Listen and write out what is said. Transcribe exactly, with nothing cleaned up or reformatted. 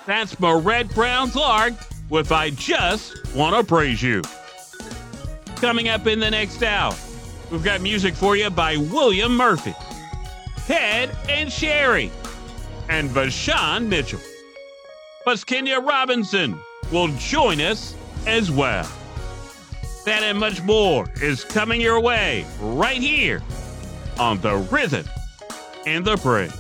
That's Marette Brown Clark with I Just Want to Praise You. Coming up in the next hour, we've got music for you by William Murphy, Ted and Sherry, and Vashawn Mitchell. Plus, Kenya Robinson will join us as well. That and much more is coming your way right here on The Rhythm and the Praise.